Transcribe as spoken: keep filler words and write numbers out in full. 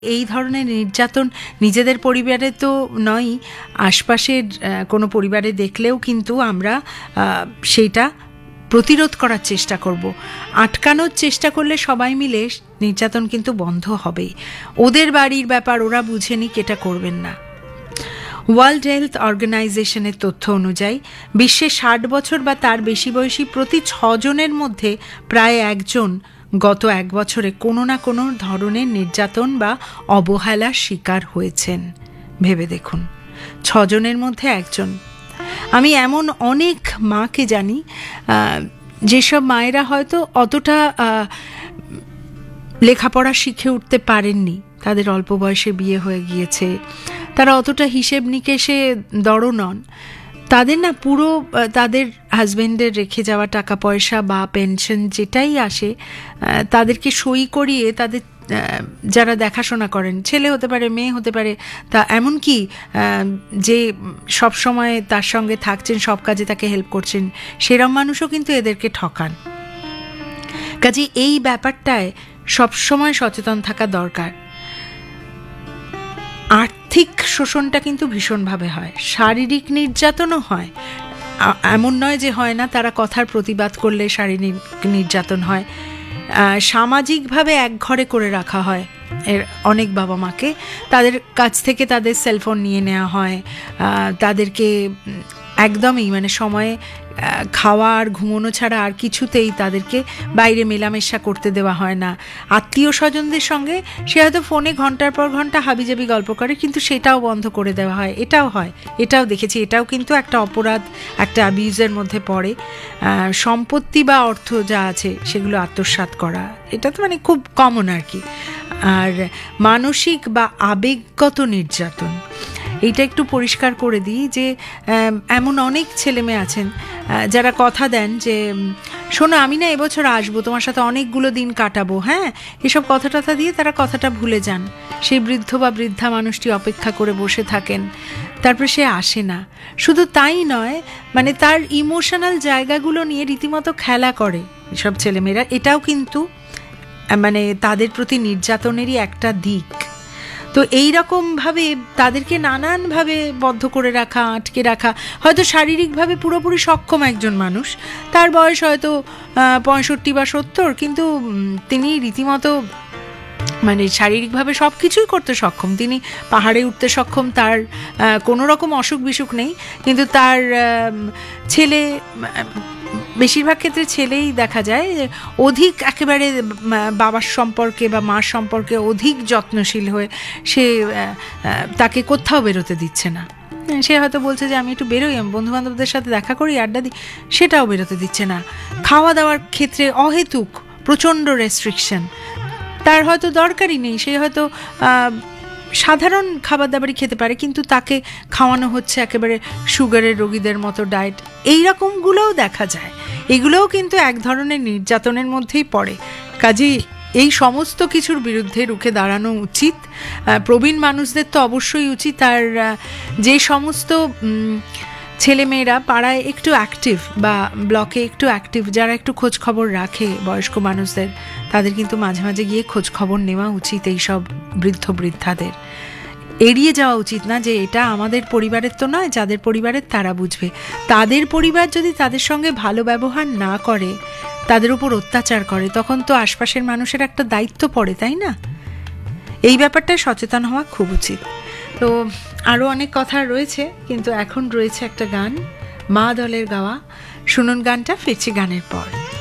এই ধরনের নির্যাতন নিজেদের পরিবারে তো নয়, আশপাশের কোনো পরিবারে দেখলেও কিন্তু আমরা সেইটা প্রতিরোধ করার চেষ্টা করব। আটকানোর চেষ্টা করলে সবাই মিলে নির্যাতন কিন্তু বন্ধ হবেই। ওদের বাড়ির ব্যাপার, ওরা বুঝে নিক, এটা করবেন না। ওয়ার্ল্ড হেলথ অর্গানাইজেশনের তথ্য অনুযায়ী বিশ্বে ষাট বছর বা তার বেশি বয়সী প্রতি ছজনের মধ্যে প্রায় একজন গত এক বছরে কোনো না কোনো ধরনের নির্যাতন বা অবহেলার শিকার হয়েছেন। ভেবে দেখুন, ছজনের মধ্যে একজন। আমি এমন অনেক মাকে জানি, যেসব মায়েরা হয়তো অতটা লেখাপড়া শিখে উঠতে পারেননি, তাদের অল্প বয়সে বিয়ে হয়ে গিয়েছে, তারা অতটা হিসেব নিকেশে দড় নন, তাদের না পুরো তাদের হাজব্যান্ডের রেখে যাওয়া টাকা পয়সা বা পেনশন যেটাই আসে, তাদেরকে সই করিয়ে তাদের যারা দেখাশোনা করেন, ছেলে হতে পারে, মেয়ে হতে পারে, তা এমনকি যে সব সময় তার সঙ্গে থাকছেন, সব কাজে তাকে হেল্প করছেন, সেরম মানুষও কিন্তু এদেরকে ঠকান। কাজে এই ব্যাপারটায় সবসময় সচেতন থাকা দরকার। আর্থিক শোষণটা কিন্তু ভীষণভাবে হয়, শারীরিক নির্যাতনও হয়। এমন নয় যে হয় না, তারা কথার প্রতিবাদ করলে শারীরিক নির্যাতন হয়। সামাজিকভাবে এক ঘরে করে রাখা হয় এর অনেক বাবা মাকে, তাদের কাছ থেকে তাদের সেলফোন নিয়ে নেওয়া হয়, তাদেরকে একদমই মানে সময়ে খাওয়া আর ঘুমোনো ছাড়া আর কিছুতেই তাদেরকে বাইরে মেলামেশা করতে দেওয়া হয় না। আত্মীয় স্বজনদের সঙ্গে সে হয়তো ফোনে ঘন্টার পর ঘন্টা হাবিজাবি গল্প করে, কিন্তু সেটাও বন্ধ করে দেওয়া হয়। এটাও হয়, এটাও দেখেছি। এটাও কিন্তু একটা অপরাধ, একটা অ্যাবিউজের মধ্যে পড়ে। সম্পত্তি বা অর্থ যা আছে সেগুলো আত্মসাৎ করা, এটা তো মানে খুব কমন আর কি। আর মানসিক বা আবেগগত নির্যাতন, এইটা একটু পরিষ্কার করে দিই যে এমন অনেক ছেলে মেয়ে আছেন যারা কথা দেন যে শোনো, আমি না এবছর আসবো, তোমার সাথে অনেকগুলো দিন কাটাবো, হ্যাঁ, এসব কথা টথা দিয়ে তারা কথাটা ভুলে যান। সেই বৃদ্ধ বা বৃদ্ধা মানুষটি অপেক্ষা করে বসে থাকেন, তারপর সে আসে না। শুধু তাই নয়, মানে তার ইমোশনাল জায়গাগুলো নিয়ে রীতিমতো খেলা করে এসব ছেলেমেয়েরা। এটাও কিন্তু মানে তাদের প্রতি নির্যাতনেরই একটা দিক। তো এইরকমভাবে তাদেরকে নানানভাবে বদ্ধ করে রাখা, আটকে রাখা। হয়তো শারীরিকভাবে পুরোপুরি সক্ষম একজন মানুষ, তার বয়স হয়তো পঁয়ষট্টি বা সত্তর, কিন্তু তিনি রীতিমতো মানে শারীরিকভাবে সব কিছুই করতে সক্ষম। তিনি পাহাড়ে উঠতে সক্ষম, তার কোনো রকম অসুখ বিসুখ নেই, কিন্তু তার ছেলে, বেশিরভাগ ক্ষেত্রে ছেলেই দেখা যায় অধিক একেবারে বাবার সম্পর্কে বা মার সম্পর্কে অধিক যত্নশীল হয়ে সে তাকে কোথাও বেরোতে দিচ্ছে না। সে হয়তো বলছে যে আমি একটু বেরোই, আমি বন্ধু বান্ধবদের সাথে দেখা করি, আড্ডা দিই, সেটাও বেরোতে দিচ্ছে না। খাওয়া দাওয়ার ক্ষেত্রে অহেতুক প্রচণ্ড রেস্ট্রিকশন, তার হয়তো দরকারই নেই, সে হয়তো সাধারণ খাবার দাবারই খেতে পারে, কিন্তু তাকে খাওয়ানো হচ্ছে একেবারে সুগারের রোগীদের মতো ডায়েট। এইরকমগুলোও দেখা যায়। এগুলোও কিন্তু এক ধরনের নির্যাতনের মধ্যেই পড়ে। কাজেই এই সমস্ত কিছুর বিরুদ্ধে রুখে দাঁড়ানো উচিত। প্রবীণ মানুষদের তো অবশ্যই উচিত। আর যে সমস্ত ছেলেমেয়েরা পাড়ায় একটু অ্যাক্টিভ বা ব্লকে একটু অ্যাক্টিভ, যারা একটু খোঁজ খবর রাখে বয়স্ক মানুষদের, তাদের কিন্তু মাঝে মাঝে গিয়ে খোঁজ খবর নেওয়া উচিত। এইসব বৃদ্ধ বৃদ্ধাদের এড়িয়ে যাওয়া উচিত না যে এটা আমাদের পরিবারের তো নয়, যাদের পরিবারের তারা বুঝবে। তাদের পরিবার যদি তাদের সঙ্গে ভালো ব্যবহার না করে, তাদের উপর অত্যাচার করে, তখন তো আশপাশের মানুষের একটা দায়িত্ব পড়ে, তাই না? এই ব্যাপারটায় সচেতন হওয়া খুব উচিত। তো আরও অনেক কথা রয়েছে, কিন্তু এখন রয়েছে একটা গান, মা দলের গাওয়া। শুনুন গানটা, ফিরছি গানের পর।